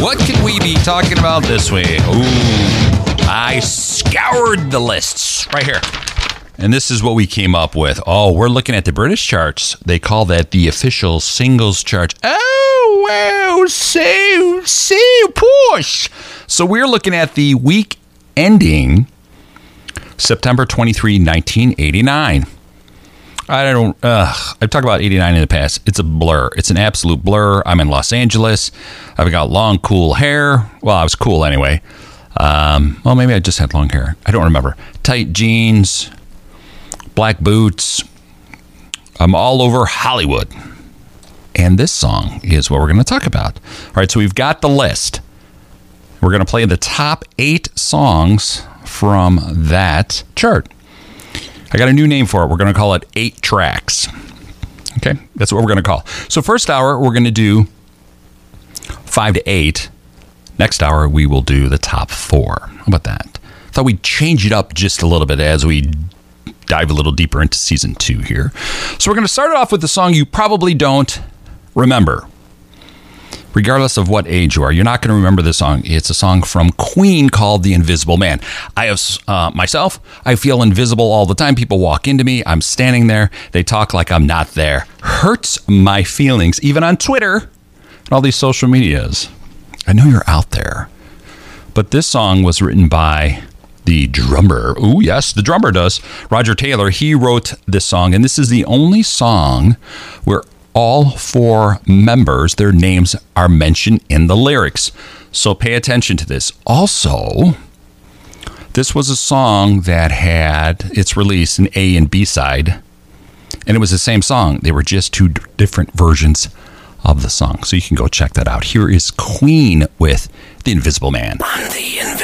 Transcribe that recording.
What could we be talking about this week? Ooh, I scoured the lists right here. And this is what we came up with. Oh, we're looking at the British charts. They call that the official singles chart. Oh, wow, so posh. So we're looking at the week ending September 23, 1989. I've talked about 89 in the past. It's a blur. It's an absolute blur. I'm in Los Angeles. I've got long, cool hair. Well, I was cool anyway. Well, maybe I just had long hair. I don't remember. Tight jeans, black boots. I'm all over Hollywood. And this song is what we're going to talk about. All right, so we've got the list. We're going to play the top 8 songs from that chart. I got a new name for it. We're going to call it 8 tracks. Okay, that's what we're going to call. So first hour, we're going to do 5 to 8. Next hour, we will do the top 4. How about that? Thought we'd change it up just a little bit as we dive a little deeper into season 2 here. So we're going to start it off with the song you probably don't remember. Regardless of what age you are, you're not going to remember this song. It's a song from Queen called The Invisible Man. I have myself, I feel invisible all the time. People walk into me. I'm standing there. They talk like I'm not there. Hurts my feelings, even on Twitter and all these social medias. I know you're out there. But this song was written by the drummer. Oh, yes, the drummer does. Roger Taylor. He wrote this song, and this is the only song where all 4 members, their names are mentioned in the lyrics. So pay attention to this. Also, this was a song that had its release an A and B side, and it was the same song. They were just 2 different versions of the song. So you can go check that out. Here is Queen with The Invisible Man.